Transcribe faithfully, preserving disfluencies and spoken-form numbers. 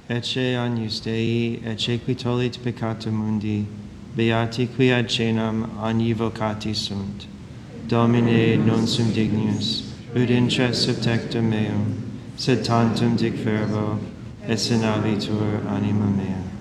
ecce agnus Dei, ecce qui tollit peccata mundi, beati qui ad cenam agni vocati sunt. Domine, non sum dignus, ut intres sub tectum meum, sed tantum dic verbo, esse navitur anima mea.